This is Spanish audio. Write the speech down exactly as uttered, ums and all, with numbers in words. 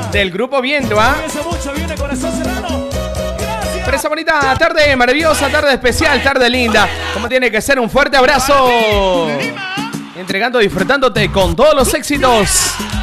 del Grupo Viento, ¿ah? Por esa bonita tarde maravillosa, tarde especial, tarde linda. Como tiene que ser, un fuerte abrazo. Entregando, disfrutándote con todos los éxitos